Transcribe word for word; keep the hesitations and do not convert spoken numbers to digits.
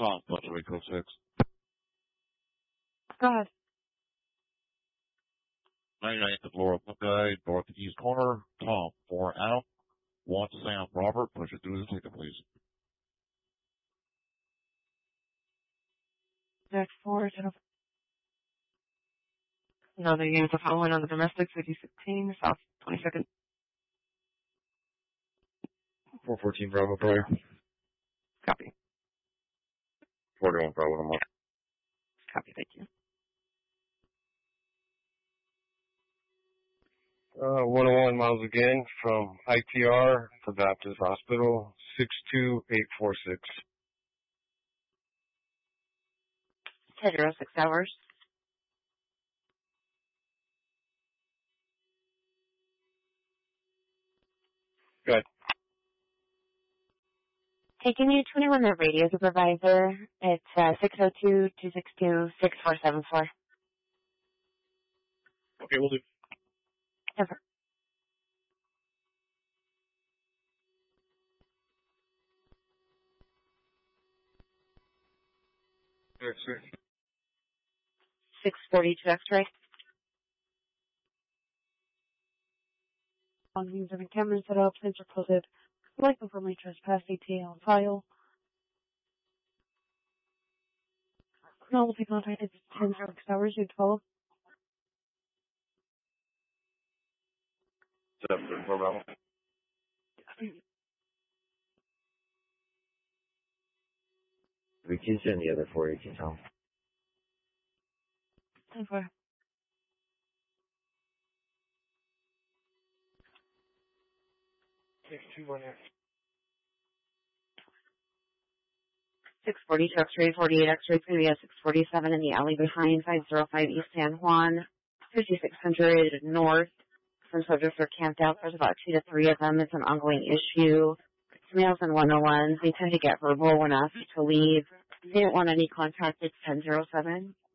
Tom, Puerto Rico six. Go ahead. ninety-ninth of Laura Buckeye, northeast corner. Tom, four out. One Sam Robert, push it through the ticket, please. Next four, another unit to following on the domestic, fifty sixteen, south twenty-second. four fourteen Bravo player. Copy. forty-one Bravo Mark. Copy, thank you. Uh, one oh one miles again from I P R to Baptist Hospital, six two eight four six. Zero six hours. Good. Taking you twenty-one, the radio supervisor. It's uh, six oh two, two six two, six four seven four. Okay, we'll do. Over. Yes, sir. six forty-two X-ray. On means of cameras set up, sensor closed. Like before my trespass, E T A on file. No, will be contacted ten zero six hours, you follow. Set up for Bravo. We can send the other four, you can tell. ten four. six two one X. six forty-two X-ray, forty-eight X-ray, previous six forty-seven in the alley behind five oh five East San Juan, fifty-six hundred north. Some soldiers are camped out. There's about two to three of them. It's an ongoing issue. Males and one oh ones. They tend to get verbal when asked to leave. They didn't want any contact. It's ten oh seven.